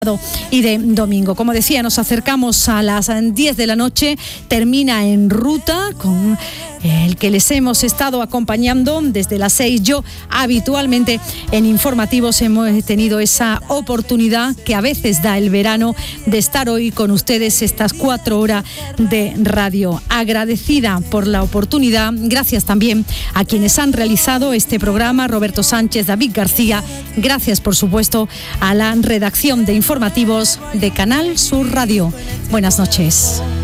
y de domingo. Como decía, nos acercamos a las 10 de la noche, termina En Ruta con el que les hemos estado acompañando desde las 6. Yo habitualmente en informativos hemos tenido esa oportunidad que a veces da el verano de estar hoy con ustedes estas 4 horas de radio. Agradecida por la oportunidad, gracias también a quienes han realizado este programa, Roberto Sánchez, David García, gracias por supuesto a la redacción de informativos de Canal Sur Radio. Buenas noches.